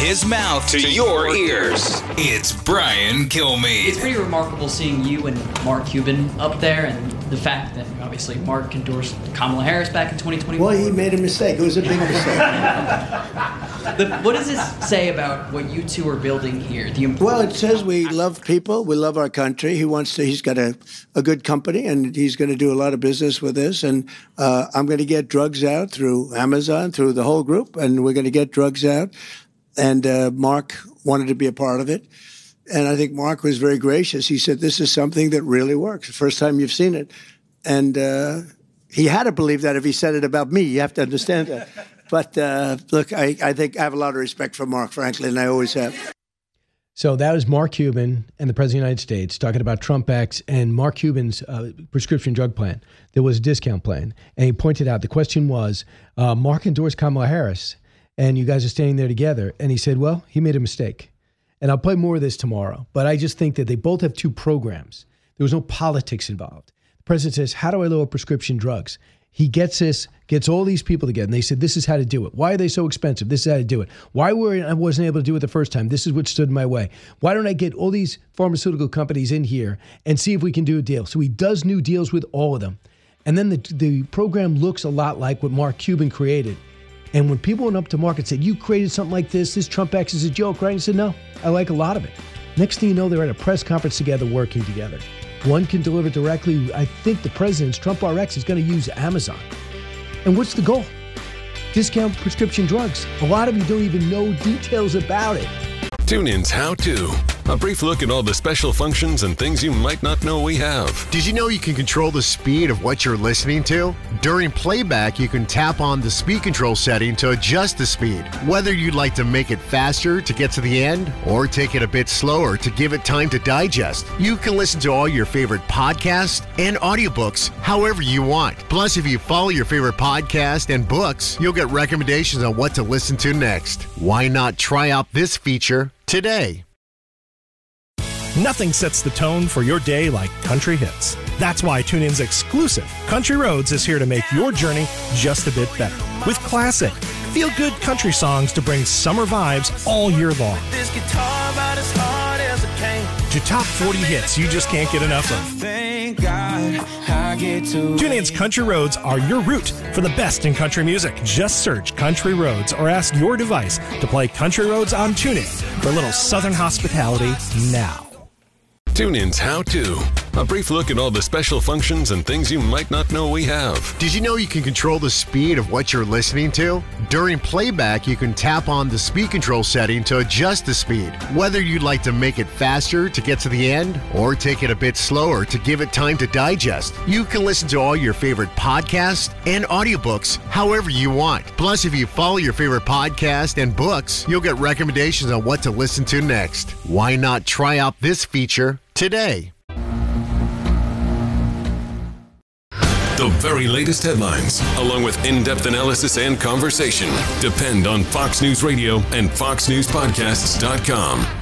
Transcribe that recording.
his mouth to your ears. It's Brian Kilmeade. It's pretty remarkable seeing you and Mark Cuban up there, and the fact that obviously Mark endorsed Kamala Harris back in 2021. Well, he made a mistake. It was a big mistake. What does this say about what you two are building here? Well, it says we love people. We love our country. He's got a good company, and he's going to do a lot of business with this. And I'm going to get drugs out through Amazon, through the whole group, and we're going to get drugs out. And Mark wanted to be a part of it. And I think Mark was very gracious. He said, this is something that really works. The first time you've seen it. And he had to believe that if he said it about me. You have to understand that. But look, I think I have a lot of respect for Mark, frankly, and I always have. So that was Mark Cuban and the President of the United States talking about Trump X and Mark Cuban's prescription drug plan. There was a discount plan. And he pointed out, the question was, Mark endorsed Kamala Harris, and you guys are standing there together. And he said, well, he made a mistake. And I'll play more of this tomorrow. But I just think that they both have two programs. There was no politics involved. The president says, how do I lower prescription drugs? He gets this, gets all these people together, and they said, this is how to do it. Why are they so expensive? This is how to do it. Why I wasn't able to do it the first time? This is what stood in my way. Why don't I get all these pharmaceutical companies in here and see if we can do a deal? So he does new deals with all of them. And then the program looks a lot like what Mark Cuban created. And when people went up to Mark and said, you created something like this Trump X is a joke, right? He said, no, I like a lot of it. Next thing you know, they're at a press conference together, working together. One can deliver directly. I think the president's Trump RX is going to use Amazon. And what's the goal? Discount prescription drugs. A lot of you don't even know details about it. TuneIn's How To. A brief look at all the special functions and things you might not know we have. Did you know you can control the speed of what you're listening to? During playback, you can tap on the speed control setting to adjust the speed. Whether you'd like to make it faster to get to the end or take it a bit slower to give it time to digest, you can listen to all your favorite podcasts and audiobooks however you want. Plus, if you follow your favorite podcast and books, you'll get recommendations on what to listen to next. Why not try out this feature today? Nothing sets the tone for your day like country hits. That's why TuneIn's exclusive Country Roads is here to make your journey just a bit better. With classic, feel-good country songs to bring summer vibes all year long. This guitar about as hard as it can. To top 40 hits you just can't get enough of. Thank God I get to TuneIn's Country Roads are your route for the best in country music. Just search Country Roads or ask your device to play Country Roads on TuneIn for a little Southern hospitality now. TuneIn's How To. A brief look at all the special functions and things you might not know we have. Did you know you can control the speed of what you're listening to? During playback, you can tap on the speed control setting to adjust the speed. Whether you'd like to make it faster to get to the end or take it a bit slower to give it time to digest, you can listen to all your favorite podcasts and audiobooks however you want. Plus, if you follow your favorite podcast and books, you'll get recommendations on what to listen to next. Why not try out this feature today? The very latest headlines, along with in-depth analysis and conversation, depend on Fox News Radio and FoxNewsPodcasts.com.